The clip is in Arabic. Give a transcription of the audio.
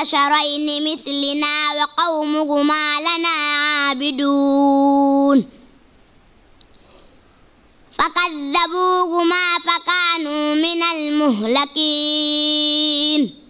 بشرين مثلنا وقومهما لنا عابدون فكذبوهما فكانوا من المهلكين